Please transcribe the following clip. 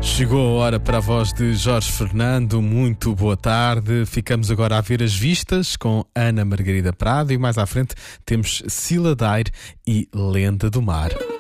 Chegou a hora para a voz de Jorge Fernando. Muito boa tarde. Ficamos agora a ver as vistas com Ana Margarida Prado e mais à frente temos Cila Daire e Lenda do Mar.